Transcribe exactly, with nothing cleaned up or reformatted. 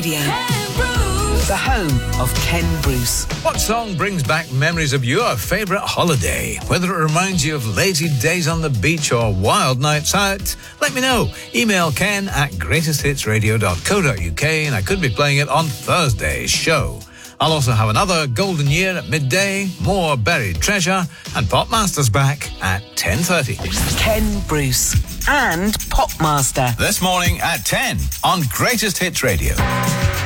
The home of Ken Bruce. What song brings back memories of your favourite holiday? Whether it reminds you of lazy days on the beach or wild nights out, let me know. Email ken at greatest hits radio dot co dot uk and I could be playing it on Thursday's show. I'll also have another Golden Year at midday, more Buried Treasure, and Popmaster's back at ten thirty. Ken Bruce and Popmaster. This morning at ten on Greatest Hits Radio.